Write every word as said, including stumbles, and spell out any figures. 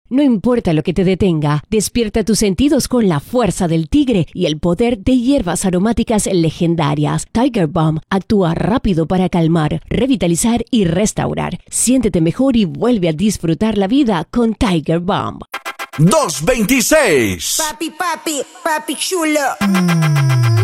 No importa lo que te detenga, despierta tus sentidos con la fuerza del tigre y el poder de hierbas aromáticas legendarias. Tiger Balm actúa rápido para calmar, revitalizar y restaurar. Siéntete mejor y vuelve a disfrutar la vida con Tiger Balm. dos veintiséis. Papi, papi, papi chulo.